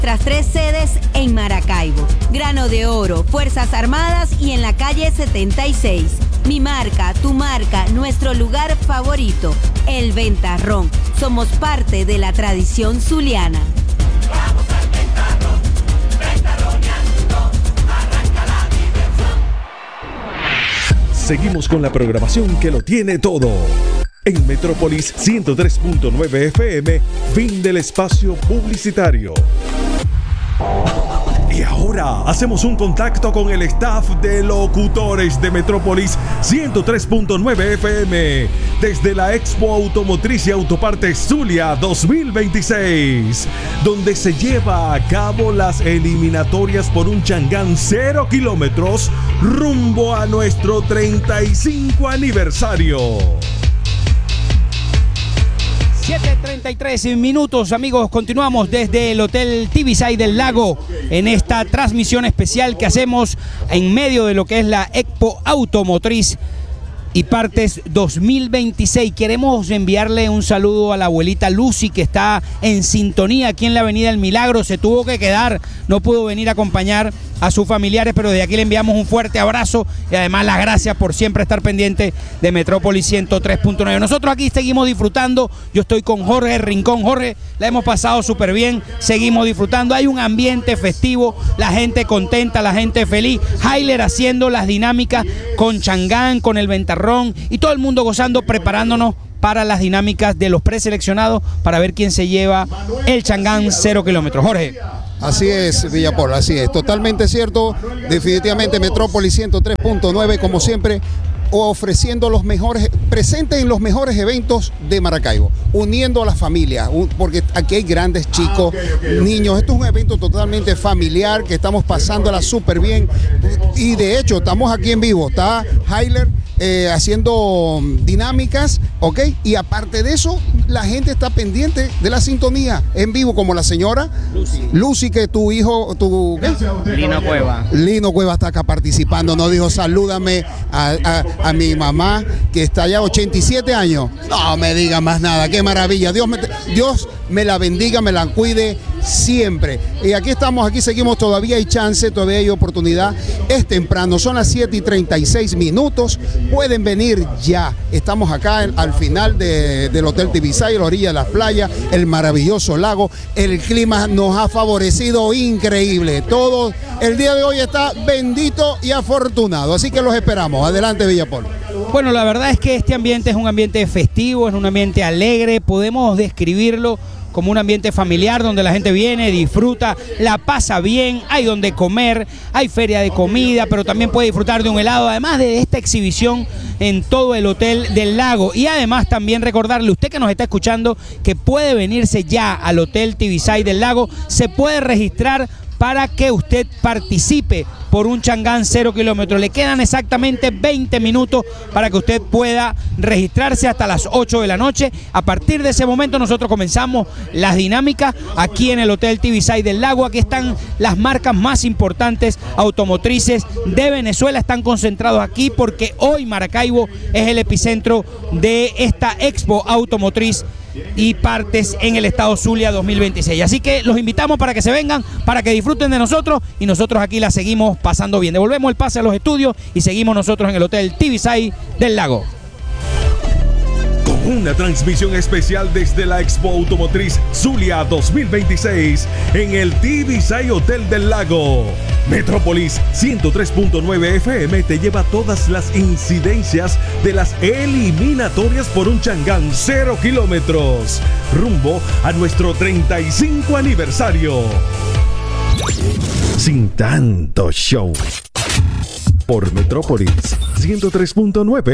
nuestras 3 sedes en Maracaibo, Grano de Oro, Fuerzas Armadas y en la calle 76. Mi marca, tu marca, nuestro lugar favorito, El Ventarrón. Somos parte de la tradición zuliana. Vamos al Ventarrón, ventarroneando, arranca la diversión. Seguimos con la programación que lo tiene todo. En Metrópolis 103.9 FM, fin del espacio publicitario. Y ahora hacemos un contacto con el staff de locutores de Metrópolis 103.9 FM desde la Expo Automotriz y Autopartes Zulia 2026, donde se lleva a cabo las eliminatorias por un Changán 0 kilómetros rumbo a nuestro 35 aniversario. 7:33 minutos, amigos. Continuamos desde el Hotel Tibisay del Lago en esta transmisión especial que hacemos en medio de lo que es la Expo Automotriz y Partes 2026. Queremos enviarle un saludo a la abuelita Lucy, que está en sintonía aquí en la Avenida El Milagro. Se tuvo que quedar, no pudo venir a acompañar a sus familiares, pero desde aquí le enviamos un fuerte abrazo y además las gracias por siempre estar pendiente de Metrópolis 103.9. Nosotros aquí seguimos disfrutando. Yo estoy con Jorge Rincón. Jorge, la hemos pasado súper bien, seguimos disfrutando. Hay un ambiente festivo, la gente contenta, la gente feliz. Hailer haciendo las dinámicas con Changán, con el Ventarrón y todo el mundo gozando, preparándonos para las dinámicas de los preseleccionados para ver quién se lleva el Changán 0 kilómetros. Jorge. Así es, Villapol, así es, totalmente cierto. Definitivamente Metrópolis 103.9, como siempre, ofreciendo los mejores, presentes en los mejores eventos de Maracaibo, uniendo a las familias, porque aquí hay grandes, chicos, niños. Esto es un evento totalmente familiar que estamos pasándola súper bien. Y de hecho, estamos aquí en vivo, está Hailer haciendo dinámicas, ¿ok? Y aparte de eso, la gente está pendiente de la sintonía en vivo, como la señora Lucy, que tu hijo, Lino Cueva está acá participando. Nos dijo, salúdame a mi mamá, que está ya 87 años. No me diga más nada, qué maravilla. Dios me la bendiga, me la cuide siempre. Y aquí estamos, aquí seguimos, todavía hay chance, todavía hay oportunidad. Es temprano, son las 7:36 minutos. Pueden venir ya. Estamos acá al final del Hotel Tibisay, a la orilla de la playa, el maravilloso lago. El clima nos ha favorecido increíble. Todo el día de hoy está bendito y afortunado. Así que los esperamos. Adelante, Villapol. Bueno, la verdad es que este ambiente es un ambiente festivo, es un ambiente alegre. Podemos describirlo como un ambiente familiar donde la gente viene, disfruta, la pasa bien, hay donde comer, hay feria de comida, pero también puede disfrutar de un helado, además de esta exhibición en todo el Hotel del Lago. Y además también recordarle, usted que nos está escuchando, que puede venirse ya al Hotel Tibisay del Lago, se puede registrar para que usted participe por un Changán 0 kilómetros. Le quedan exactamente 20 minutos para que usted pueda registrarse hasta las 8 de la noche. A partir de ese momento nosotros comenzamos las dinámicas aquí en el Hotel Tibisay del Lago. Aquí están las marcas más importantes automotrices de Venezuela. Están concentrados aquí porque hoy Maracaibo es el epicentro de esta Expo Automotriz y Partes en el estado Zulia 2026. Así que los invitamos para que se vengan, para que disfruten de nosotros y nosotros aquí la seguimos pasando bien. Devolvemos el pase a los estudios y seguimos nosotros en el Hotel Tibisay del Lago. Con una transmisión especial desde la Expo Automotriz Zulia 2026 en el Tibisay Hotel del Lago. Metrópolis 103.9 FM te lleva todas las incidencias de las eliminatorias por un Changán 0 kilómetros rumbo a nuestro 35 aniversario. Sin tanto show. Por Metrópolis 103.9